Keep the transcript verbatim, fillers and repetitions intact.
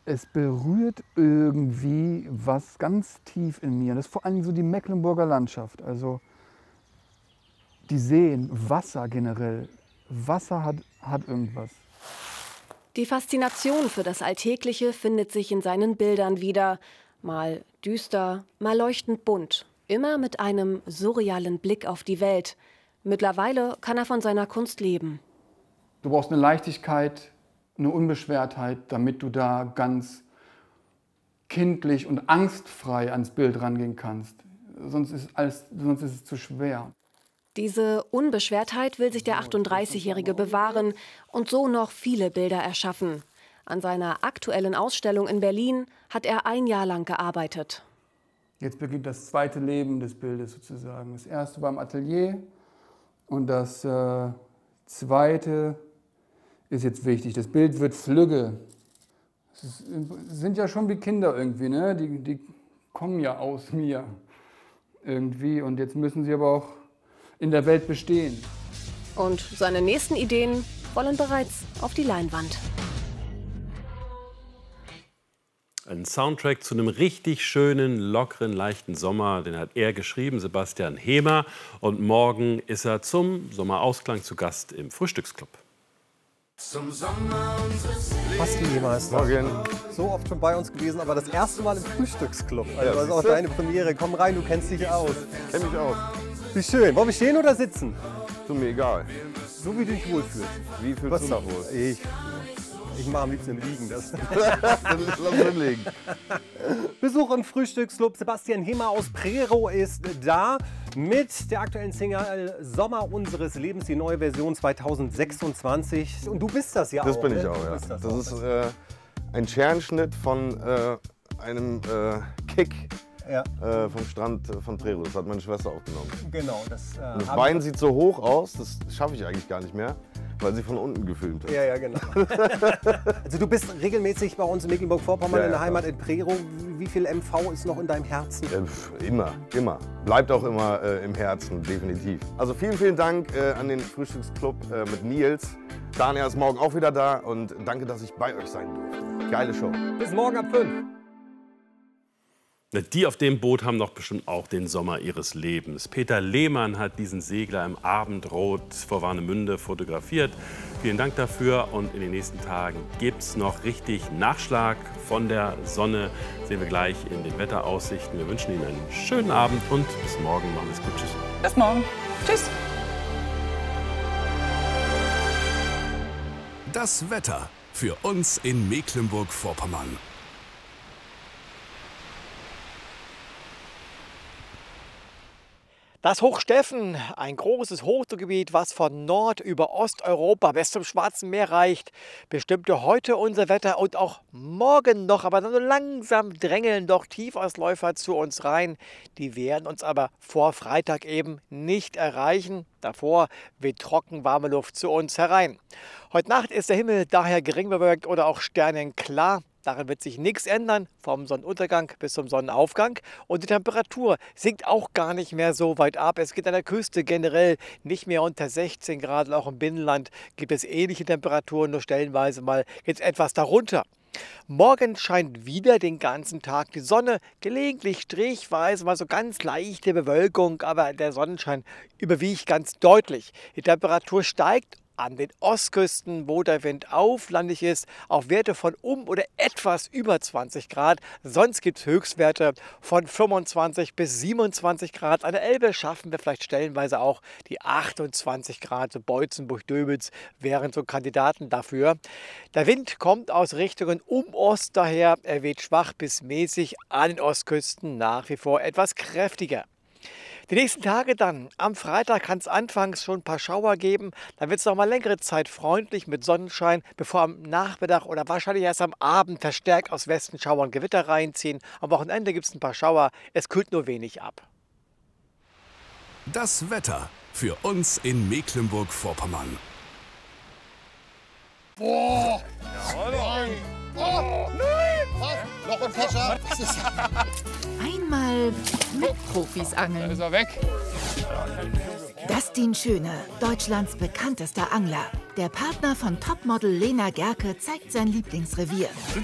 Es berührt irgendwie was ganz tief in mir. Das ist vor allem so die Mecklenburger Landschaft. Also die Seen, Wasser generell. Wasser hat, hat irgendwas. Die Faszination für das Alltägliche findet sich in seinen Bildern wieder. Mal düster, mal leuchtend bunt. Immer mit einem surrealen Blick auf die Welt. Mittlerweile kann er von seiner Kunst leben. Du brauchst eine Leichtigkeit, eine Unbeschwertheit, damit du da ganz kindlich und angstfrei ans Bild rangehen kannst. Sonst ist, alles, sonst ist es zu schwer. Diese Unbeschwertheit will sich der achtunddreißigjährige bewahren und so noch viele Bilder erschaffen. An seiner aktuellen Ausstellung in Berlin hat er ein Jahr lang gearbeitet. Jetzt beginnt das zweite Leben des Bildes sozusagen. Das erste war im Atelier und das äh, zweite ist jetzt wichtig. Das Bild wird flügge. Es sind ja schon wie Kinder irgendwie, ne? Die, die kommen ja aus mir irgendwie und jetzt müssen sie aber auch in der Welt bestehen. Und seine nächsten Ideen wollen bereits auf die Leinwand. Ein Soundtrack zu einem richtig schönen, lockeren, leichten Sommer, den hat er geschrieben, Sebastian Hemer. Und morgen ist er zum Sommerausklang zu Gast im Frühstücksclub. Zum Sommer unseres Lebens. Basti Hemeister. Morgen. So oft schon bei uns gewesen, aber das erste Mal im Frühstücksclub. Also Ja, das ist auch siehste? deine Premiere. Komm rein, du kennst dich aus. Kenn mich aus. Wie schön. Wollen wir stehen oder sitzen? Ist mir egal. So wie du dich wohlfühlst. Wie fühlst Was du doch? dich wohl? Ich. Ich mache am liebsten im Liegen. Das. Dann lass uns hinlegen. Besuch im Frühstücksclub. Sebastian Hemer aus Prero ist da mit der aktuellen Single Sommer unseres Lebens, die neue Version zweitausendsechsundzwanzig. Und du bist das ja Das auch. bin ich ne? auch, Du ja. bist Das, das auch. ist äh, ein Scherenschnitt von äh, einem äh, Kick Ja, äh, vom Strand äh, von Prero. Das hat meine Schwester aufgenommen. genau. Das, äh, Und das hab Bein ich- sieht so hoch aus, das schaffe ich eigentlich gar nicht mehr, weil sie von unten gefilmt hat. Ja, ja, genau. Also du bist regelmäßig bei uns in Mecklenburg-Vorpommern Ja, in der ja, Heimat in Prero. Wie viel M V ist noch in deinem Herzen? Äh, pf, immer, immer. Bleibt auch immer äh, im Herzen, definitiv. Also vielen, vielen Dank äh, an den Frühstücksclub äh, mit Nils. Daniel ist morgen auch wieder da und danke, dass ich bei euch sein durfte. Geile Show. Bis morgen ab fünf. Die auf dem Boot haben doch bestimmt auch den Sommer ihres Lebens. Peter Lehmann hat diesen Segler im Abendrot vor Warnemünde fotografiert. Vielen Dank dafür und in den nächsten Tagen gibt es noch richtig Nachschlag von der Sonne. Sehen wir gleich in den Wetteraussichten. Wir wünschen Ihnen einen schönen Abend und bis morgen. Machen Sie es gut. Tschüss. Bis morgen. Tschüss. Das Wetter für uns in Mecklenburg-Vorpommern. Das Hochsteffen, ein großes Hochdruckgebiet, was von Nord über Osteuropa bis zum Schwarzen Meer reicht, bestimmte heute unser Wetter und auch morgen noch, aber so langsam drängeln doch Tiefausläufer zu uns rein. Die werden uns aber vor Freitag eben nicht erreichen. Davor weht trocken warme Luft zu uns herein. Heute Nacht ist der Himmel daher gering bewölkt oder auch sternenklar. Darin wird sich nichts ändern, vom Sonnenuntergang bis zum Sonnenaufgang. Und die Temperatur sinkt auch gar nicht mehr so weit ab. Es geht an der Küste generell nicht mehr unter sechzehn Grad. Und auch im Binnenland gibt es ähnliche Temperaturen, nur stellenweise mal geht es etwas darunter. Morgen scheint wieder den ganzen Tag die Sonne, gelegentlich strichweise mal so ganz leichte Bewölkung, aber der Sonnenschein überwiegt ganz deutlich. Die Temperatur steigt an den Ostküsten, wo der Wind auflandig ist, auf Werte von um oder etwas über zwanzig Grad. Sonst gibt es Höchstwerte von fünfundzwanzig bis siebenundzwanzig Grad. An der Elbe schaffen wir vielleicht stellenweise auch die achtundzwanzig Grad. So Beutzenburg-Döbitz wären so Kandidaten dafür. Der Wind kommt aus Richtungen um Ost daher. Er weht schwach bis mäßig, an den Ostküsten nach wie vor etwas kräftiger. Die nächsten Tage dann, am Freitag kann es anfangs schon ein paar Schauer geben. Dann wird es noch mal längere Zeit freundlich mit Sonnenschein, bevor am Nachmittag oder wahrscheinlich erst am Abend verstärkt aus Westen Schauer und Gewitter reinziehen. Am Wochenende gibt es ein paar Schauer, es kühlt nur wenig ab. Das Wetter für uns in Mecklenburg-Vorpommern. Boah! Nein! Oh, nein! Was? Noch ein Kescher? Was ist Einmal mit Profis angeln. Da ist er weg. Dustin Schöne, Deutschlands bekanntester Angler. Der Partner von Topmodel Lena Gerke zeigt sein Lieblingsrevier.